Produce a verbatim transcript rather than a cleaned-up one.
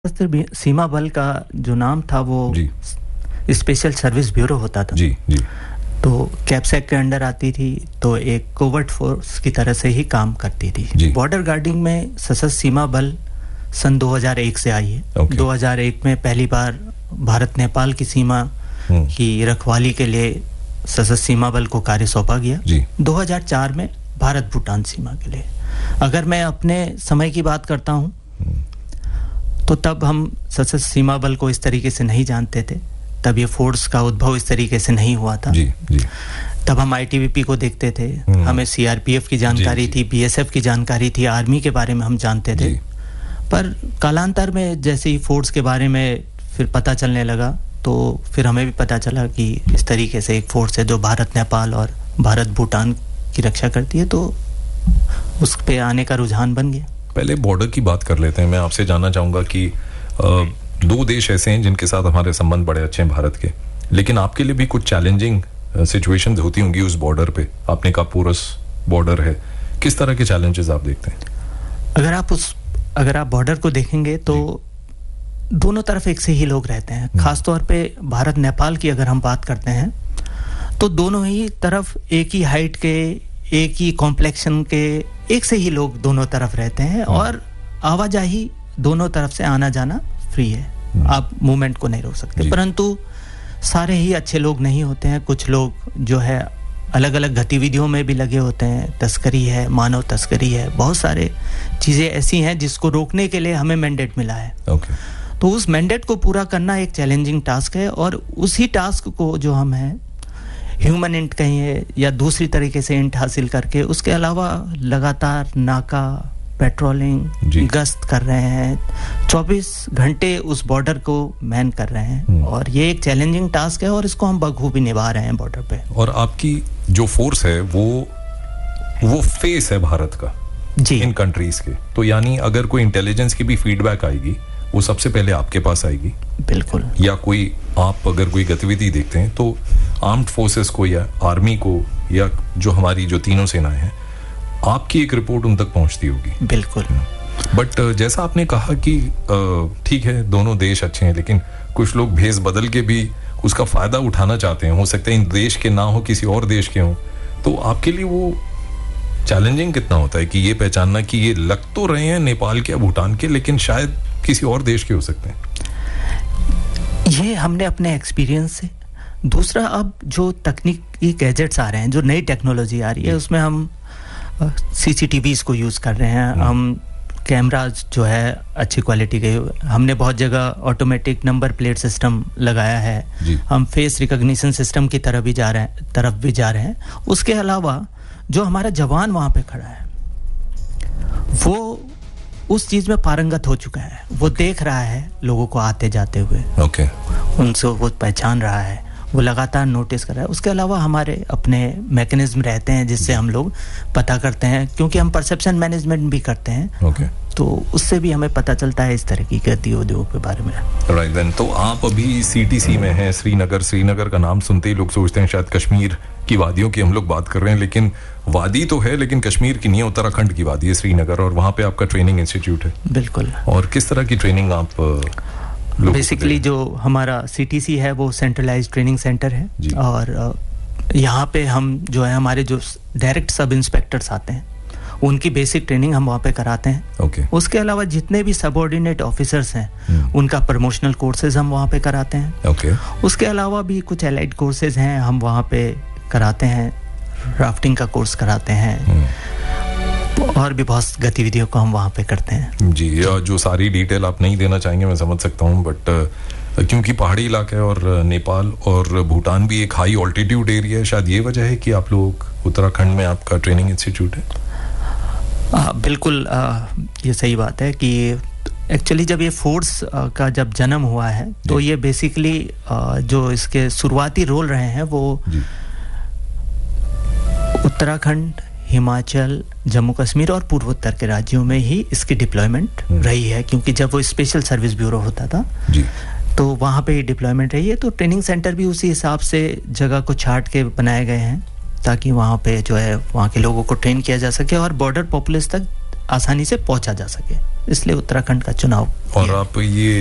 सशस्त्र सीमा बल का जो नाम था वो स्पेशल सर्विस ब्यूरो होता था। जी जी। तो कैप्सेक के अंडर आती थी, तो एक कोवर्ट फोर्स की तरह से ही काम करती थी। बॉर्डर गार्डिंग में सशस्त्र सीमा बल सन दो हज़ार एक से आई है। okay. दो हज़ार एक में पहली बार भारत नेपाल की सीमा hmm. की रखवाली के लिए सशस्त्र सीमा बल को कार्य सौंपा गया। जी। दो हज़ार चार में भारत भूटान सीमा के लिए। अगर मैं अपने समय की बात करता हूं hmm. तो तब हम सशस्त्र सीमा बल को इस तरीके से नहीं जानते थे। तब ये फोर्स का उद्भव इस तरीके से नहीं हुआ था। जी, जी। तब हम आईटीबीपी को देखते थे, हमें सीआरपीएफ की जानकारी जी, थी, बीएसएफ की जानकारी थी, आर्मी के बारे में हम जानते थे। पर कालांतर में जैसे ही फोर्स के बारे में फिर पता चलने लगा, तो फिर हमें भी पता चला कि इस तरीके से एक फोर्स है जो भारत नेपाल और भारत भूटान की रक्षा करती है, तो उस पे आने का रुझान बन गया। पहले बॉर्डर की बात कर लेते हैं। मैं आपसे जानना चाहूँगा कि आ, दो देश ऐसे हैं जिनके साथ हमारे संबंध बड़े अच्छे हैं भारत के, लेकिन आपके लिए भी कुछ चैलेंजिंग सिचुएशंस होती होंगी उस बॉर्डर पे। आपने कहा पोरस बॉर्डर है, किस तरह के चैलेंजेस आप देखते हैं? अगर आप उस अगर आप बॉर्डर को देखेंगे तो दोनों तरफ एक से ही लोग रहते हैं। खासतौर पे भारत नेपाल की अगर हम बात करते हैं तो दोनों ही तरफ एक ही हाइट के, एक ही कॉम्प्लेक्शन के, एक से ही लोग दोनों तरफ रहते हैं और आवाजाही दोनों तरफ से आना जाना फ्री है। आप मूवमेंट को नहीं रोक सकते, परंतु सारे ही अच्छे लोग नहीं होते हैं। कुछ लोग जो है अलग अलग गतिविधियों में भी लगे होते हैं। तस्करी है, मानव तस्करी है, बहुत सारे चीजें ऐसी हैं जिसको रोकने के लिए हमें मैंडेट मिला है। okay. तो उस मैंडेट को पूरा करना एक चैलेंजिंग टास्क है और उसी टास्क को जो हम हैं ह्यूमन इंट कहिए या दूसरी तरीके से इंट हासिल करके, उसके अलावा लगातार नाका पेट्रोलिंग गश्त कर रहे हैं, चौबीस घंटे उस बॉर्डर को मैन कर रहे हैं और ये एक चैलेंजिंग टास्क है और इसको हम बखूबी निभा रहे हैं बॉर्डर पे। और आपकी जो फोर्स है वो वो फेस है भारत का जी इन कंट्रीज के, तो यानी अगर कोई इंटेलिजेंस की भी फीडबैक आएगी वो सबसे पहले आपके पास आएगी। बिल्कुल। या कोई आप अगर कोई गतिविधि देखते हैं तो आर्म्ड फोर्सेस को या आर्मी को या जो हमारी जो तीनों सेनाएं हैं, आपकी एक रिपोर्ट उन तक पहुंचती होगी। बिल्कुल। बट जैसा आपने कहा कि ठीक है दोनों देश अच्छे हैं, लेकिन कुछ लोग भेस बदल के भी उसका फायदा उठाना चाहते हैं। हो सकता है इन देश के ना हो, किसी और देश के हो। तो आपके लिए वो चैलेंजिंग कितना होता है कि ये पहचानना कि ये लग तो रहे हैं नेपाल के या भूटान के, लेकिन शायद किसी और देश के हो सकते हैं? ये हमने अपने एक्सपीरियंस से। दूसरा, अब जो तकनीकी गैजेट्स आ रहे हैं, जो नई टेक्नोलॉजी आ रही है, उसमें हम सीसीटीवीज को यूज कर रहे हैं, हम कैमराज जो है अच्छी क्वालिटी के, हमने बहुत जगह ऑटोमेटिक नंबर प्लेट सिस्टम लगाया है, हम फेस रिकॉग्निशन सिस्टम की तरफ भी जा रहे हैं तरफ भी जा रहे हैं। उसके अलावा जो हमारा जवान वहां पे खड़ा है वो उस चीज में पारंगत हो चुका है। वो देख रहा है लोगों को आते जाते हुए, ओके, उनसे वो पहचान रहा है, वो लगातार नोटिस कर रहा है। उसके अलावा हमारे अपने मैकेनिज्म रहते हैं जिससे हम लोग पता करते हैं, क्योंकि हम परसेप्शन मैनेजमेंट भी करते हैं। okay. तो उससे भी हमें पता चलता है इस तरह की गतिविधियों के बारे में। राइट देन, तो आप अभी सीटीसी में हैं, श्रीनगर। श्रीनगर का नाम सुनते ही लोग सोचते हैं शायद कश्मीर की वादियों की हम लोग बात कर रहे हैं, लेकिन वादी तो है, लेकिन कश्मीर की नहीं है, उत्तराखंड की वादी है श्रीनगर, और वहाँ पे आपका ट्रेनिंग इंस्टीट्यूट है। बिल्कुल। और किस तरह की ट्रेनिंग आप बेसिकली जो हमारा सीटीसी है वो सेंट्रलाइज्ड ट्रेनिंग सेंटर है, और यहाँ पे हम जो है हमारे जो डायरेक्ट सब इंस्पेक्टर्स आते हैं उनकी बेसिक ट्रेनिंग हम वहाँ पे कराते हैं। okay. उसके अलावा जितने भी सबऑर्डिनेट ऑफिसर्स हैं hmm. उनका प्रमोशनल कोर्सेज हम वहाँ पे कराते हैं। okay. उसके अलावा भी कुछ एलाइड कोर्सेज हैं हम वहाँ पे कराते हैं, राफ्टिंग का कोर्स कराते हैं hmm. और भी बहुत गतिविधियों को हम वहाँ पे करते हैं। जी, जो सारी डिटेल आप नहीं देना चाहेंगे मैं समझ सकता हूँ, बट क्योंकि पहाड़ी इलाका है और नेपाल और भूटान भी एक हाई ऑल्टीट्यूड एरिया है, शायद ये वजह है कि आप लोग उत्तराखंड में आपका ट्रेनिंग इंस्टीट्यूट है। आ, बिल्कुल, आ, ये सही बात है कि एक्चुअली जब ये फोर्स आ, का जब जन्म हुआ है तो ये बेसिकली जो इसके शुरुआती रोल रहे हैं वो उत्तराखंड, हिमाचल, जम्मू कश्मीर और पूर्वोत्तर के राज्यों में ही इसकी डिप्लॉयमेंट रही है, क्योंकि जब वो स्पेशल सर्विस ब्यूरो होता था जी, तो वहाँ पे ही डिप्लॉयमेंट रही है। तो ट्रेनिंग सेंटर भी उसी हिसाब से जगह को छाट के बनाए गए हैं ताकि वहाँ पे जो है वहाँ के लोगों को ट्रेन किया जा सके और बॉर्डर पॉपुलेशन तक आसानी से पहुंचा जा सके, इसलिए उत्तराखंड का चुनाव और आप ये